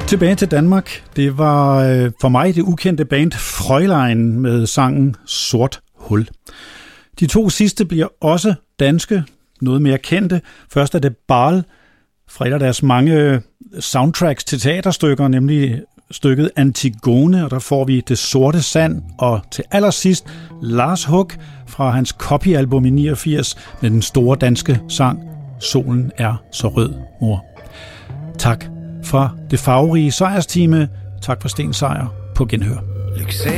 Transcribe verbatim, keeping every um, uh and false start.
Tilbage til Danmark. Det var øh, for mig det ukendte band Fräulein med sangen Sort Hul. De to sidste bliver også danske, noget mere kendte. Først er det Barl fra et af deres mange soundtracks til teaterstykker, nemlig stykket Antigone, og der får vi Det Sorte Sand, og til allersidst Lars Huck fra hans Copy-album i niogfirs med den store danske sang Solen er så rød, mor. Tak fra det farverige sejrstime. Tak for Sten Sejer. På genhør.